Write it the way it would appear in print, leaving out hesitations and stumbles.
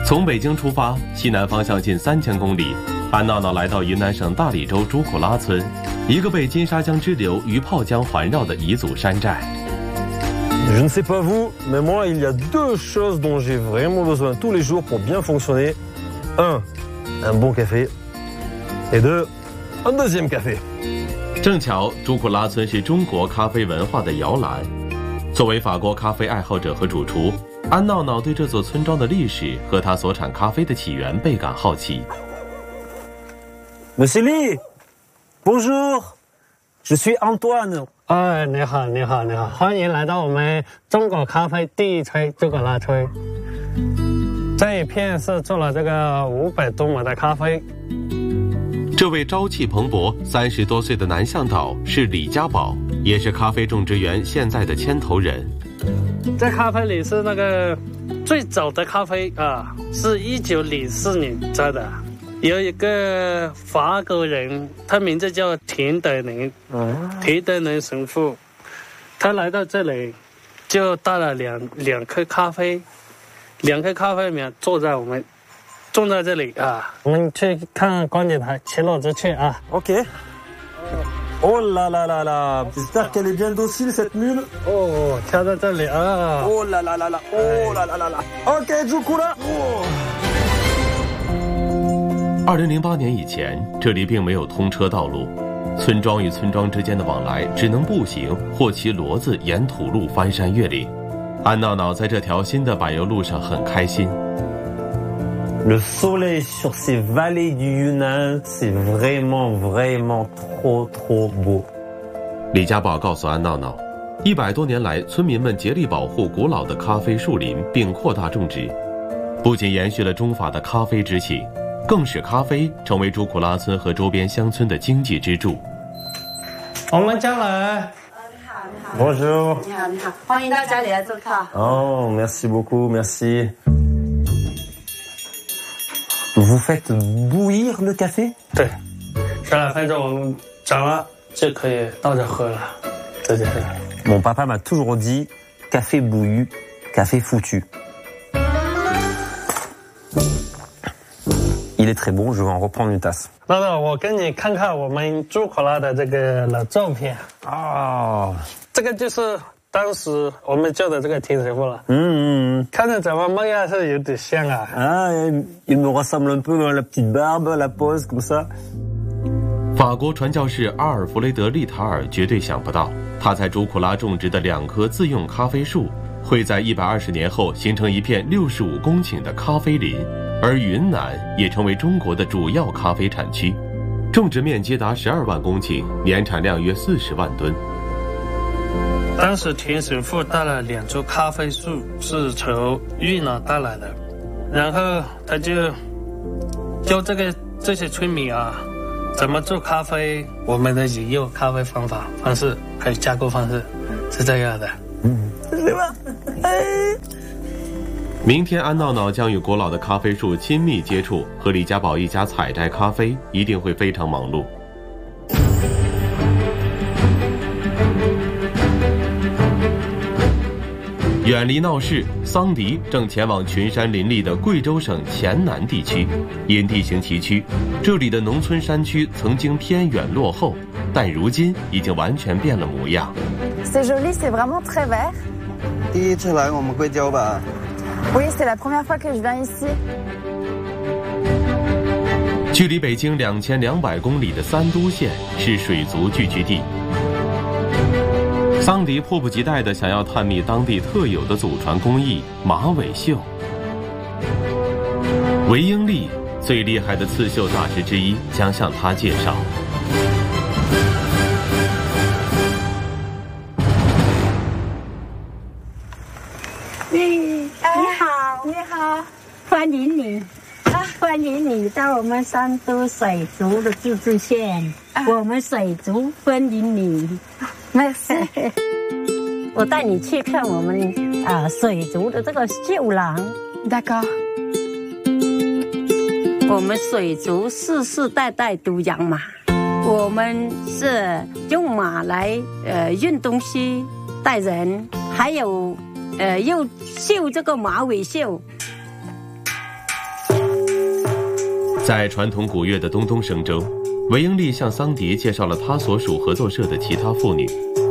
从北京出发，西南方向近3000公里，安闹闹来到云南省大理州朱库拉村，一个被金沙江支流鱼泡江环绕的彝族山寨。 Je ne sais pas vous, mais moi, il y a 2 choses dont j'ai vraiment besoin tous les jours pour bien fonctionner. 1, un bon café. Et 2, un deuxième café. 正巧，朱库拉村是中国咖啡文化的摇篮。作为法国咖啡爱好者和主厨，安闹闹对这座村庄的历史和它所产咖啡的起源倍感好奇。 Monsieur Li, bonjour, je suis Antoine. 哎，你好，你好，你好，欢迎来到我们中国咖啡第一村朱库拉村。这一片是做了这个500多亩的咖啡。 这位朝气蓬勃、30多岁的男向导是李家宝，也是咖啡种植园现在的牵头人。 这咖啡里是那个最早的咖啡啊，是1904年摘的。有一个法国人，他名字叫田德林，田德林神父，他来到这里，就带了两颗咖啡，2颗咖啡苗种在这里啊。我们去看观景台，骑骡子去啊。 Ok. Oh là là là là, j'espère qu'elle est bien docile cette mule. 哦，跳在这里啊。 Oh là là là là, oh là là là là. Ok, Djoukula. 2008年以前，这里并没有通车道路，村庄与村庄之间的往来只能步行或骑骡子沿土路翻山越岭。安闹闹在这条新的柏油路上很开心。 Le soleil sur ces vallées du Yunnan, c'est vraiment trop beau. 李家宝告诉安闹闹，100多年来，村民们竭力保护古老的咖啡树林，并扩大种植，不仅延续了中法的咖啡之情，更使咖啡成为朱库拉村和周边乡村的经济支柱。 我们家来。 Bonjour. 你好，你好，欢迎到家里来做客。 Oh, merci beaucoup, merci. Vous faites bouillir le café? 对，12分钟我们涨了就可以倒着喝了。对对对。 Mon papa m'a toujours dit café bouillu, café foutu. Il est très bon, je vais en reprendre une tasse. 那我跟你看看我们朱库拉的这个老照片啊，这个就是当时我们叫的这个田神父了。看着怎么模样是有点像啊。 Ah, il me ressemble un peu dans la petite barbe, la pose comme ça. 法国传教士阿尔弗雷德·利塔尔绝对想不到，他在朱库拉种植的2棵自用咖啡树，会在120年后形成一片65公顷的咖啡林，而云南也成为中国的主要咖啡产区，种植面积达12万公顷，年产量约40万吨。 当时田神父带了2株咖啡树，是从云南带来的，然后他就教这些村民啊，怎么做咖啡，我们的饮用咖啡方式还有加工方式是这样的。 是吧？ 明天安闹闹将与古老的咖啡树亲密接触，和李家宝一家采摘咖啡，一定会非常忙碌。远离闹市，桑迪正前往群山林立的贵州省黔南地区。因地形崎岖，这里的农村山区曾经偏远落后，但如今已经完全变了模样。 C'est joli, c'est vraiment très vert. 第一次来我们贵州吧？ Oui, c'est la première fois que je viens ici. 距离北京2200公里的三都县是水族聚居地。桑迪迫不及待地想要探秘当地特有的祖传工艺马尾绣。韦英利，最厉害的刺绣大师之一，将向他介绍。 你好，你好，欢迎你欢迎你到我们三都水族的自治县，我们水族欢迎你。 Merci. 我带你去看我们水族的这个绣廊。 D'accord. 我们水族世世代代都养马，我们是用马来运东西带人，还有又绣这个马尾绣。 在传统古乐的东东声中，韦英丽向桑迪介绍了他所属合作社的其他妇女。